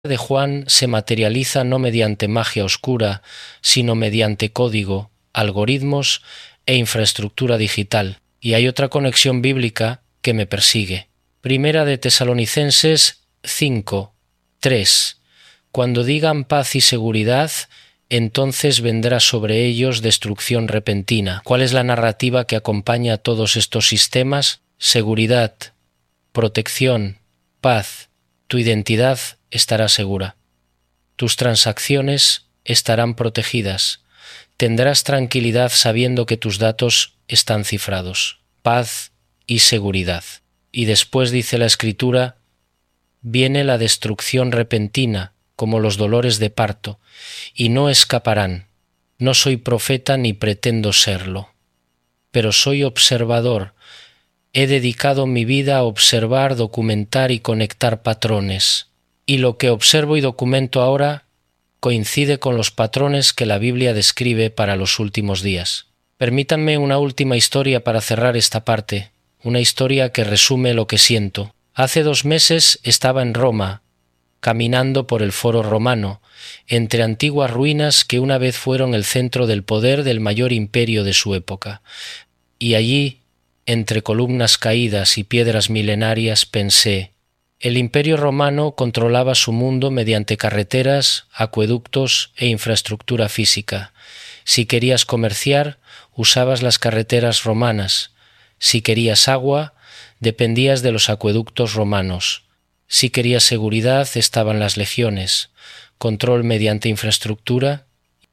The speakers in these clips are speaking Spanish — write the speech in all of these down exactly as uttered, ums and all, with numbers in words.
de Juan se materializa no mediante magia oscura, sino mediante código, algoritmos e infraestructura digital. Y hay otra conexión bíblica que me persigue. Primera de Tesalonicenses cinco, tres. Cuando digan paz y seguridad, entonces vendrá sobre ellos destrucción repentina. ¿Cuál es la narrativa que acompaña a todos estos sistemas? Seguridad, protección, paz. Tu identidad estará segura. Tus transacciones estarán protegidas. Tendrás tranquilidad sabiendo que tus datos están cifrados. Paz y seguridad. Y después dice la Escritura, viene la destrucción repentina, como los dolores de parto, y no escaparán. No soy profeta ni pretendo serlo, pero soy observador. He dedicado mi vida a observar, documentar y conectar patrones. Y lo que observo y documento ahora coincide con los patrones que la Biblia describe para los últimos días. Permítanme una última historia para cerrar esta parte, una historia que resume lo que siento. Hace dos meses estaba en Roma, caminando por el Foro Romano, entre antiguas ruinas que una vez fueron el centro del poder del mayor imperio de su época. Y allí, entre columnas caídas y piedras milenarias, pensé, el imperio romano controlaba su mundo mediante carreteras, acueductos e infraestructura física. Si querías comerciar, usabas las carreteras romanas. Si querías agua, dependías de los acueductos romanos. Si querías seguridad, estaban las legiones. Control mediante infraestructura.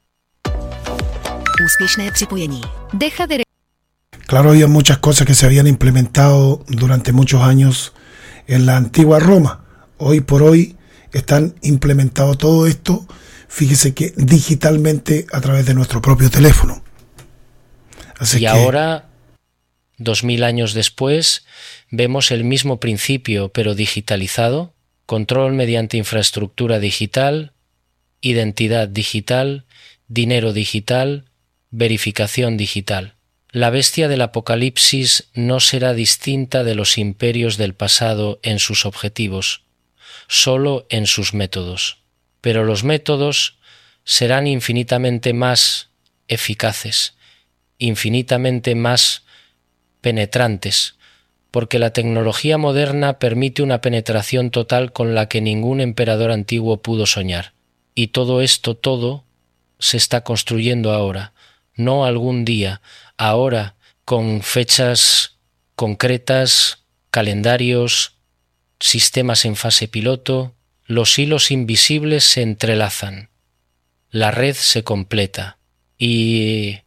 Deja de... Claro, había muchas cosas que se habían implementado durante muchos años en la antigua Roma. Hoy por hoy están implementado todo esto, fíjese que digitalmente a través de nuestro propio teléfono. Así y que... ahora, dos mil años después, vemos el mismo principio pero digitalizado, control mediante infraestructura digital, identidad digital, dinero digital, verificación digital. La bestia del Apocalipsis no será distinta de los imperios del pasado en sus objetivos, solo en sus métodos. Pero los métodos serán infinitamente más eficaces, infinitamente más penetrantes, porque la tecnología moderna permite una penetración total con la que ningún emperador antiguo pudo soñar. Y todo esto, todo, se está construyendo ahora, no algún día, ahora, con fechas concretas, calendarios, sistemas en fase piloto, los hilos invisibles se entrelazan, la red se completa. Y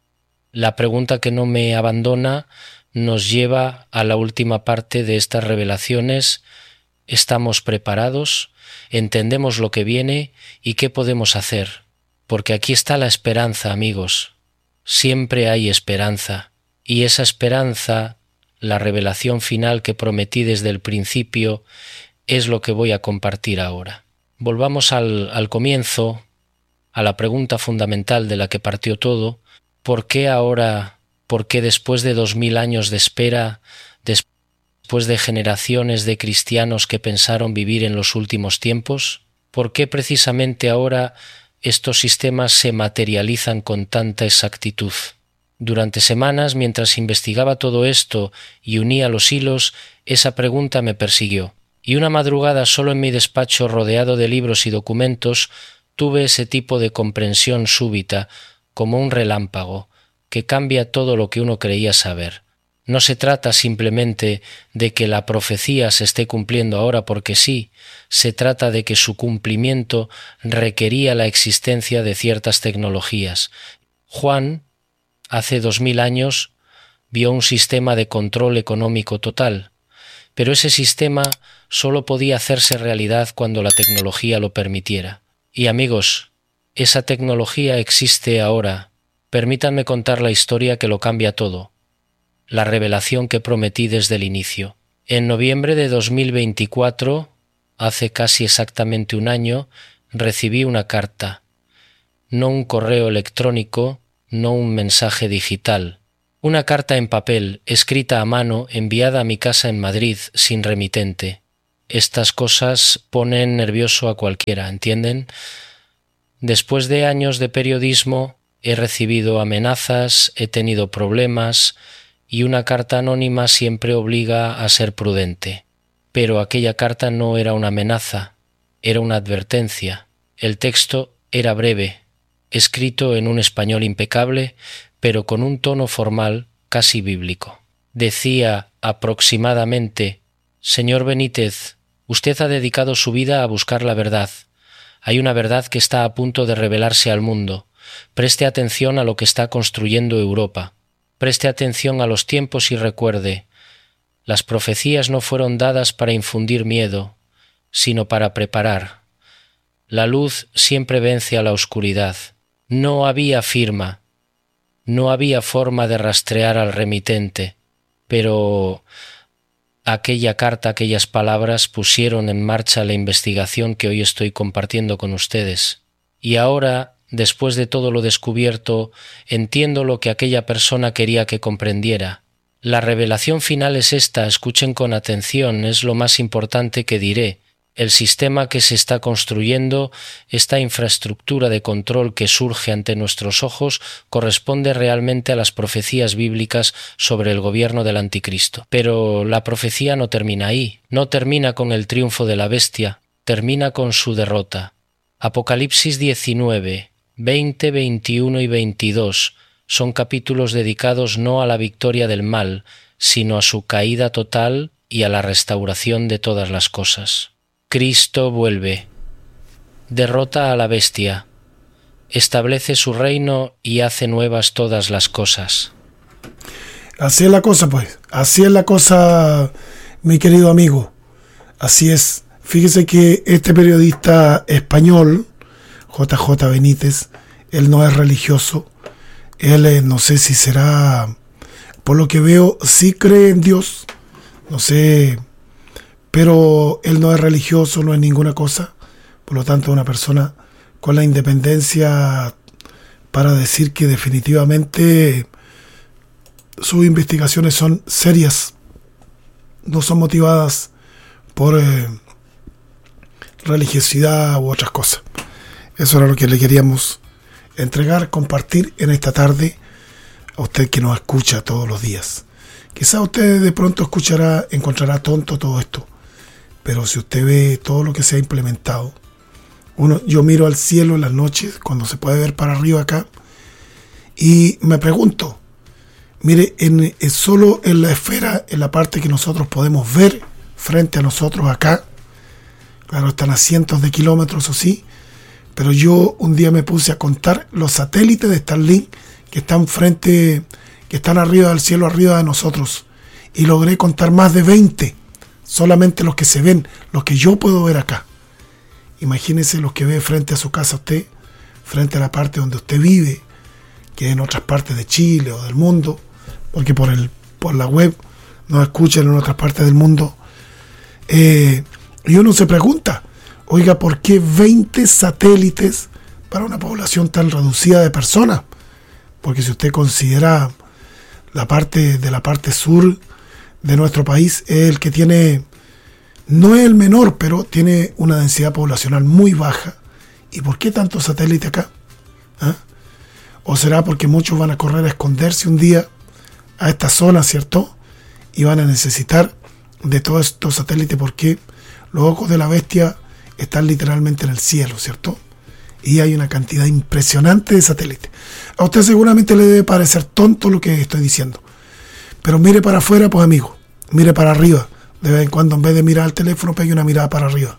la pregunta que no me abandona nos lleva a la última parte de estas revelaciones. ¿Estamos preparados? ¿Entendemos lo que viene? ¿Y qué podemos hacer? Porque aquí está la esperanza, amigos. Siempre hay esperanza, y esa esperanza, la revelación final que prometí desde el principio, es lo que voy a compartir ahora. Volvamos al, al comienzo, a la pregunta fundamental de la que partió todo. ¿Por qué ahora, por qué después de dos mil años de espera, después de generaciones de cristianos que pensaron vivir en los últimos tiempos, por qué precisamente ahora estos sistemas se materializan con tanta exactitud? Durante semanas, mientras investigaba todo esto y unía los hilos, esa pregunta me persiguió. Y una madrugada, solo en mi despacho rodeado de libros y documentos, tuve ese tipo de comprensión súbita, como un relámpago, que cambia todo lo que uno creía saber. No se trata simplemente de que la profecía se esté cumpliendo ahora porque sí, se trata de que su cumplimiento requería la existencia de ciertas tecnologías. Juan, hace dos mil años, vio un sistema de control económico total, pero ese sistema solo podía hacerse realidad cuando la tecnología lo permitiera. Y amigos, esa tecnología existe ahora. Permítanme contar la historia que lo cambia todo. La revelación que prometí desde el inicio. En noviembre de dos mil veinticuatro, hace casi exactamente un año, recibí una carta. No un correo electrónico, no un mensaje digital. Una carta en papel, escrita a mano, enviada a mi casa en Madrid, sin remitente. estas cosas ponen nervioso a cualquiera, ¿entienden? Después de años de periodismo he recibido amenazas, he tenido problemas y una carta anónima siempre obliga a ser prudente. Pero aquella carta no era una amenaza, era una advertencia. El texto era breve, escrito en un español impecable, pero con un tono formal casi bíblico. Decía aproximadamente: Señor Benítez, usted ha dedicado su vida a buscar la verdad. Hay una verdad que está a punto de revelarse al mundo. Preste atención a lo que está construyendo Europa. Preste atención a los tiempos y recuerde: las profecías no fueron dadas para infundir miedo, sino para preparar. La luz siempre vence a la oscuridad. No había firma, no había forma de rastrear al remitente, pero aquella carta, aquellas palabras pusieron en marcha la investigación que hoy estoy compartiendo con ustedes. Y ahora, después de todo lo descubierto, entiendo lo que aquella persona quería que comprendiera. La revelación final es esta, escuchen con atención, es lo más importante que diré. El sistema que se está construyendo, esta infraestructura de control que surge ante nuestros ojos, corresponde realmente a las profecías bíblicas sobre el gobierno del Anticristo. Pero la profecía no termina ahí, no termina con el triunfo de la bestia, termina con su derrota. Apocalipsis diecinueve, veinte, veintiuno y veintidós son capítulos dedicados no a la victoria del mal, sino a su caída total y a la restauración de todas las cosas. Cristo vuelve, derrota a la bestia, establece su reino y hace nuevas todas las cosas. Así es la cosa, pues. Así es la cosa, mi querido amigo. Así es. Fíjese que este periodista español, J J Benítez, él no es religioso. Él eh, no sé si será, por lo que veo, sí cree en Dios. No sé, pero él no es religioso, no es ninguna cosa. Por lo tanto, una persona con la independencia para decir que definitivamente sus investigaciones son serias, no son motivadas por eh, religiosidad u otras cosas. Eso era lo que le queríamos entregar, compartir en esta tarde a usted que nos escucha todos los días. Quizá usted de pronto escuchará, encontrará tonto todo esto, pero si usted ve todo lo que se ha implementado, uno, yo miro al cielo en las noches cuando se puede ver para arriba acá y me pregunto, mire, en, en solo en la esfera, en la parte que nosotros podemos ver frente a nosotros acá, claro, están a cientos de kilómetros o sí, pero yo un día me puse a contar los satélites de Starlink que están frente, que están arriba del cielo, arriba de nosotros, y logré contar más de veinte, solamente los que se ven, los que yo puedo ver acá. Imagínese los que ve frente a su casa usted, frente a la parte donde usted vive, que en otras partes de Chile o del mundo, porque por el por la web nos escuchan en otras partes del mundo. Eh, y uno se pregunta, oiga, ¿por qué veinte satélites para una población tan reducida de personas? Porque si usted considera la parte de la parte sur de nuestro país, es el que tiene, no es el menor, pero tiene una densidad poblacional muy baja. ¿Y por qué tantos satélites acá? ¿Ah? ¿O será porque muchos van a correr a esconderse un día a esta zona, ¿cierto? Y van a necesitar de todos estos satélites porque los ojos de la bestia están literalmente en el cielo, ¿cierto? Y hay una cantidad impresionante de satélites. A usted seguramente le debe parecer tonto lo que estoy diciendo, pero mire para afuera, pues amigo, mire para arriba. De vez en cuando, en vez de mirar al teléfono, pegue una mirada para arriba.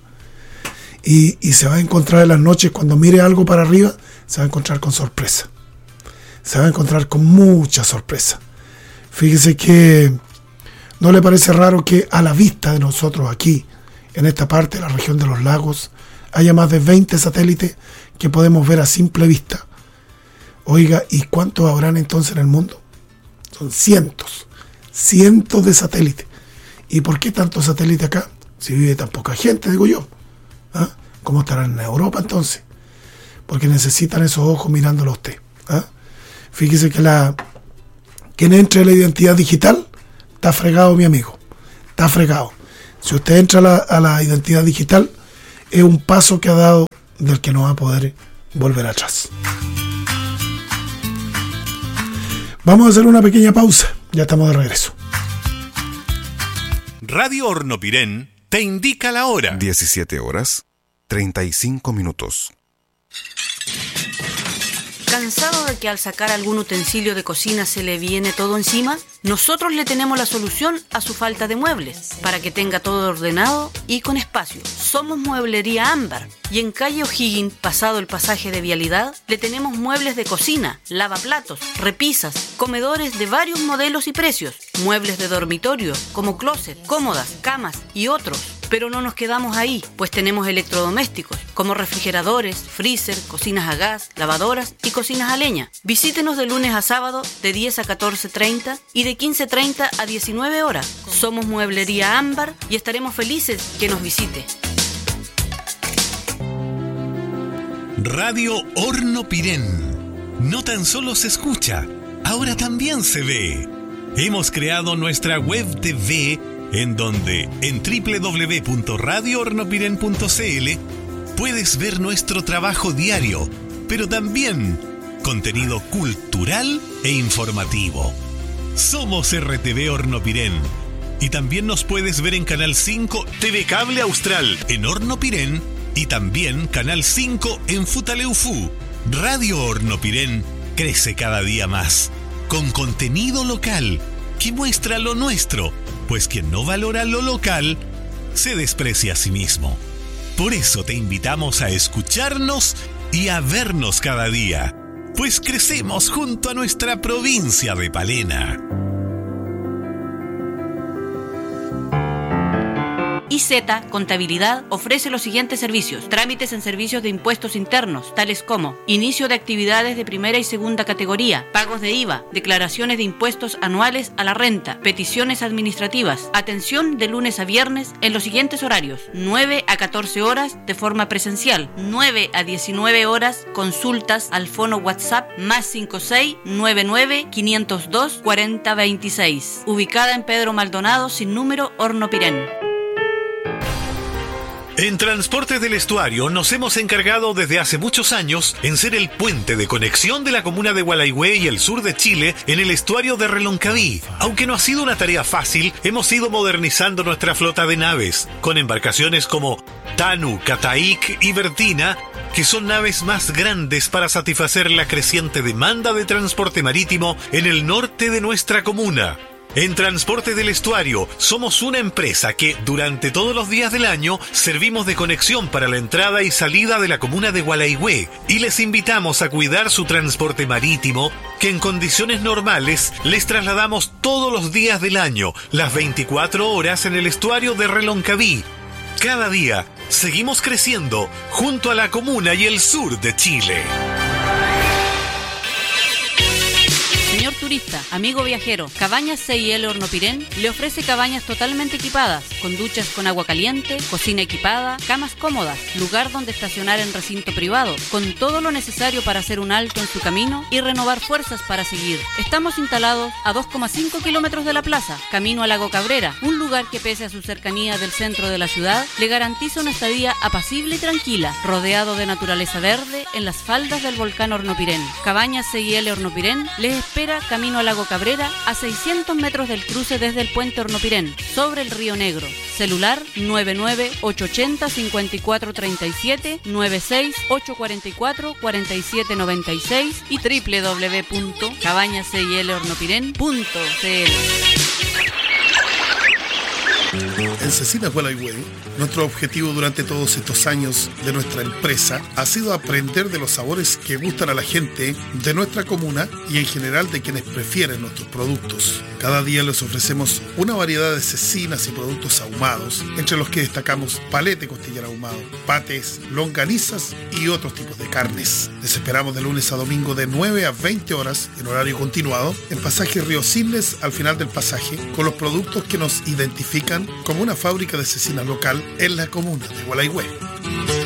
Y, y se va a encontrar en las noches, cuando mire algo para arriba, se va a encontrar con sorpresa. Se va a encontrar con mucha sorpresa. Fíjese que ¿no le parece raro que a la vista de nosotros aquí, en esta parte de la región de los lagos, haya más de veinte satélites que podemos ver a simple vista? Oiga, ¿y cuántos habrán entonces en el mundo? Son cientos, cientos de satélites. ¿Y por qué tantos satélites acá? Si vive tan poca gente, digo yo. ¿Ah? ¿Cómo estarán en Europa entonces? Porque necesitan esos ojos mirándolo a usted. ¿Ah? Fíjese que la quien entre en la identidad digital está fregado, mi amigo. Está fregado. Si usted entra a la, a la identidad digital, es un paso que ha dado del que no va a poder volver atrás. Vamos a hacer una pequeña pausa, ya estamos de regreso. Radio Hornopirén te indica la hora. diecisiete horas, treinta y cinco minutos. ¿Cansado de que al sacar algún utensilio de cocina se le viene todo encima? Nosotros le tenemos la solución a su falta de muebles, para que tenga todo ordenado y con espacio. Somos Mueblería Ámbar y en calle O'Higgins, pasado el pasaje de vialidad, le tenemos muebles de cocina, lavaplatos, repisas, comedores de varios modelos y precios, muebles de dormitorio como closet, cómodas, camas y otros. Pero no nos quedamos ahí, pues tenemos electrodomésticos, como refrigeradores, freezer, cocinas a gas, lavadoras y cocinas a leña. Visítenos de lunes a sábado de diez a catorce treinta y de quince treinta a diecinueve horas. Somos Mueblería Ámbar y estaremos felices que nos visite. Radio Hornopirén. No tan solo se escucha, ahora también se ve. Hemos creado nuestra web T V en donde en doble u doble u doble u punto radio hornopirén punto c l puedes ver nuestro trabajo diario, pero también contenido cultural e informativo. Somos R T V Hornopirén y también nos puedes ver en Canal cinco T V Cable Austral en Hornopirén y también Canal cinco en Futaleufú. Radio Hornopirén crece cada día más, con contenido local que muestra lo nuestro, pues quien no valora lo local se desprecia a sí mismo. Por eso te invitamos a escucharnos y a vernos cada día, pues crecemos junto a nuestra provincia de Palena. I Z Contabilidad ofrece los siguientes servicios: trámites en servicios de impuestos internos, tales como inicio de actividades de primera y segunda categoría, pagos de I V A, declaraciones de impuestos anuales a la renta, peticiones administrativas, atención de lunes a viernes en los siguientes horarios: nueve a catorce horas de forma presencial, nueve a diecinueve horas consultas al fono WhatsApp más cinco seis nueve nueve quinientos dos cuarenta veintiséis, ubicada en Pedro Maldonado sin número, Hornopirén. En Transportes del Estuario nos hemos encargado desde hace muchos años en ser el puente de conexión de la comuna de Gualaihue y el sur de Chile en el estuario de Reloncaví. Aunque no ha sido una tarea fácil, hemos ido modernizando nuestra flota de naves, con embarcaciones como Tanu, Cataik y Bertina, que son naves más grandes para satisfacer la creciente demanda de transporte marítimo en el norte de nuestra comuna. En Transporte del Estuario somos una empresa que durante todos los días del año servimos de conexión para la entrada y salida de la comuna de Gualaihue y les invitamos a cuidar su transporte marítimo, que en condiciones normales les trasladamos todos los días del año, las veinticuatro horas en el estuario de Reloncaví. Cada día seguimos creciendo junto a la comuna y el sur de Chile. Señor turista, amigo viajero, Cabañas C y L Hornopirén le ofrece cabañas totalmente equipadas, con duchas con agua caliente, cocina equipada, camas cómodas, lugar donde estacionar en recinto privado, con todo lo necesario para hacer un alto en su camino y renovar fuerzas para seguir. Estamos instalados a dos coma cinco kilómetros de la plaza, camino a Lago Cabrera, un lugar que pese a su cercanía del centro de la ciudad, le garantiza una estadía apacible y tranquila, rodeado de naturaleza verde en las faldas del volcán Hornopirén. Cabañas C y L Hornopirén les espera camino a Lago Cabrera, a seiscientos metros del cruce desde el puente Hornopirén, sobre el Río Negro. Celular nueve nueve ocho ocho cero cinco cuatro tres siete, nueve seis ocho cuatro cuatro cuatro siete nueve seis y doble u doble u doble u punto cabañas c y l hornopirén punto c l. En Cecinas Gualaihue, nuestro objetivo durante todos estos años de nuestra empresa ha sido aprender de los sabores que gustan a la gente de nuestra comuna y en general de quienes prefieren nuestros productos. Cada día les ofrecemos una variedad de cecinas y productos ahumados, entre los que destacamos palete costillar ahumado, pates, longanizas y otros tipos de carnes. Les esperamos de lunes a domingo de nueve a veinte horas en horario continuado en pasaje Río Cisnes, al final del pasaje, con los productos que nos identifican como una fábrica de cecina local en la comuna de Gualaihue.